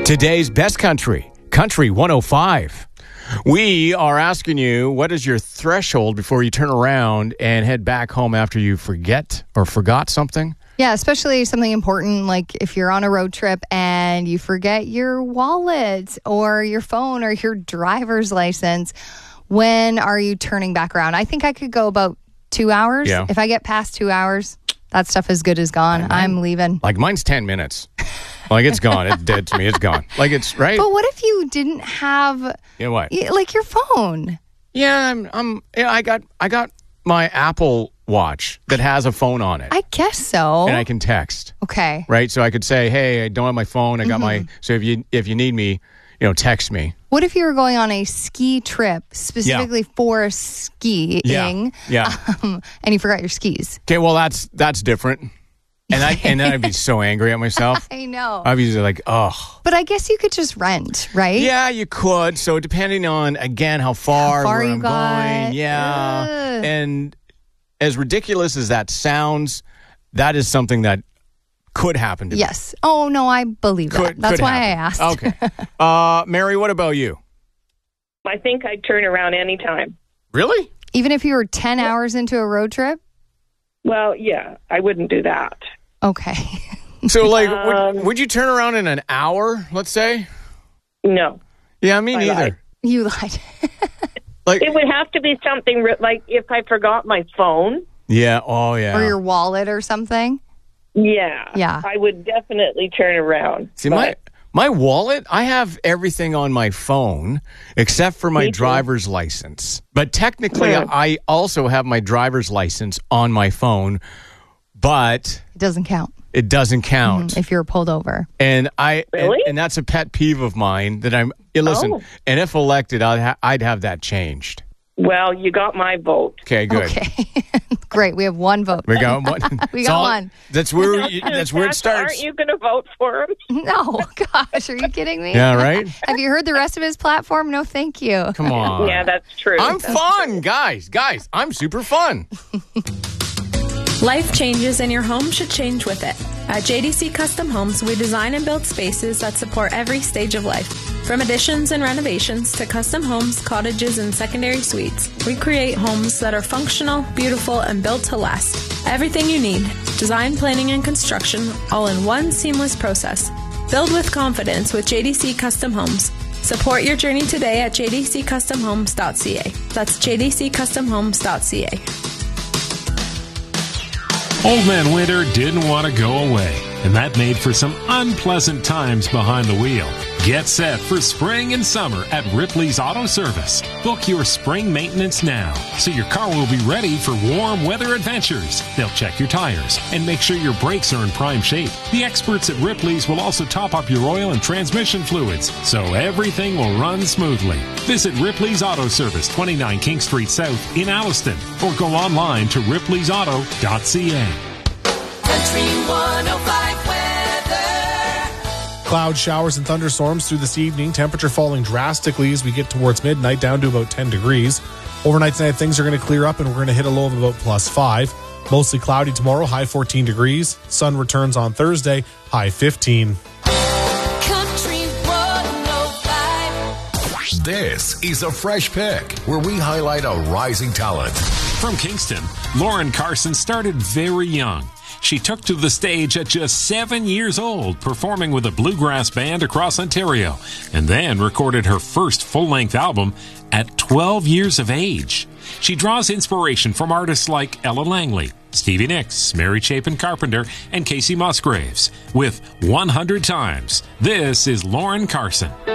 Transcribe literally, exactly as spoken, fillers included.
Today's best country, Country one oh five. We are asking you, what is your threshold before you turn around and head back home after you forget or forgot something? Yeah, especially something important like if you're on a road trip and you forget your wallet or your phone or your driver's license. When are you turning back around? I think I could go about two hours. Yeah. If I get past two hours, that stuff is good as gone. Mine, I'm leaving. Like mine's ten minutes. Like it's gone. It's dead to me. It's gone. Like it's right. But what if you didn't have, You know what? like your phone? Yeah, I'm. I'm yeah, I got. I got my Apple Watch that has a phone on it, I guess so. and I can text. Okay. Right, so I could say, "Hey, I don't have my phone. I got Mm-hmm. my." So if you if you need me, you know, text me. What if you were going on a ski trip specifically for skiing? Yeah. Yeah. Um, and you forgot your skis? Okay. Well, that's that's different. And I and then I'd be so angry at myself. I know. I'd be like, oh. But I guess you could just rent, right? Yeah, you could. So depending on again how far, How far where you I'm got. going, yeah. Ugh. And as ridiculous as that sounds, that is something that could happen to me. Yes. Oh, no, I believe Could, that. That's could why happen. I asked. Okay. Uh, Mary, what about you? I think I'd turn around anytime. Really? Even if you were ten hours into a road trip? Well, yeah, I wouldn't do that. Okay. So, like, Um, would, would you turn around in an hour, let's say? No. Yeah, me I neither. lied. You lied. Like, It would have to be something ri- like if I forgot my phone. yeah, oh, yeah. Or your wallet or something? Yeah. Yeah. I would definitely turn around. See, But my my wallet, I have everything on my phone except for my Me too. driver's license. But technically, Hmm. I also have my driver's license on my phone, but It doesn't count it doesn't count. if you're pulled over. And I Really? and, and that's a pet peeve of mine that I'm. Yeah, listen, Oh. and if elected, I'd ha- I'd have that changed. Well, you got my vote. Okay, good. Okay. Great. We have one vote. We got one. We It's got all- one. That's where you, that's where it Sasha, starts. Aren't you going to vote for him? No. Gosh, are you kidding me? Yeah, right. Have you heard the rest of his platform? No, thank you. Come on. Yeah, that's true. I'm That's fun, guys. Guys, I'm super fun. Life changes and your home should change with it. At J D C Custom Homes, we design and build spaces that support every stage of life. From additions and renovations to custom homes, cottages, and secondary suites, we create homes that are functional, beautiful, and built to last. Everything you need, design, planning, and construction, all in one seamless process. Build with confidence with J D C Custom Homes. Support your journey today at j d c custom homes dot c a. That's j d c custom homes dot c a. Old Man Winter didn't want to go away, and that made for some unpleasant times behind the wheel. Get set for spring and summer at Ripley's Auto Service. Book your spring maintenance now, so your car will be ready for warm weather adventures. They'll check your tires and make sure your brakes are in prime shape. The experts at Ripley's will also top up your oil and transmission fluids, so everything will run smoothly. Visit Ripley's Auto Service, twenty-nine King Street South in Alliston, or go online to ripleys auto dot c a. Country one oh five weather. Cloud showers and thunderstorms through this evening. Temperature falling drastically as we get towards midnight, down to about ten degrees. Overnight tonight, things are going to clear up and we're going to hit a low of about plus five. Mostly cloudy tomorrow, high fourteen degrees. Sun returns on Thursday, high fifteen. Country one oh five. This is a Fresh Pick, where we highlight a rising talent. From Kingston, Lauren Carson started very young. She took to the stage at just seven years old, performing with a bluegrass band across Ontario, and then recorded her first full-length album at twelve years of age. She draws inspiration from artists like Ella Langley, Stevie Nicks, Mary Chapin Carpenter, and Casey Musgraves. With one hundred Times, this is Lauren Carson.